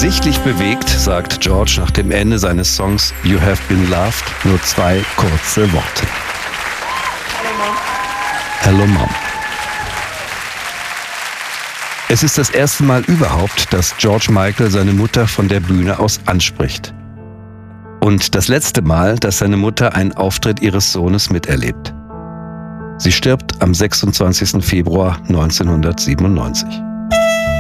Sichtlich bewegt, sagt George nach dem Ende seines Songs You Have Been Loved nur 2 kurze Worte. Hello Mom. Es ist das erste Mal überhaupt, dass George Michael seine Mutter von der Bühne aus anspricht. Und das letzte Mal, dass seine Mutter einen Auftritt ihres Sohnes miterlebt. Sie stirbt am 26. Februar 1997.